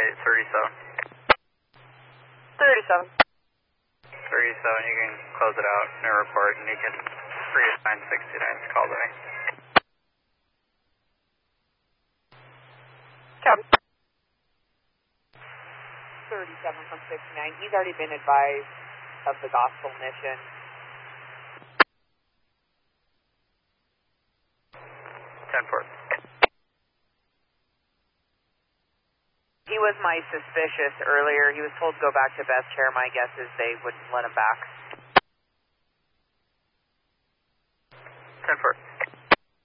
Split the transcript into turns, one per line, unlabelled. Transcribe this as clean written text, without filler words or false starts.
37.
37.
37, you can close it out in a report, and you can free 969 to call to me.
Copy. 37 from 69. He's already been advised of the gospel mission.
10-4.
He was my suspicious earlier. He was told to go back to Best Chair. My guess is they wouldn't let him back.
10-4.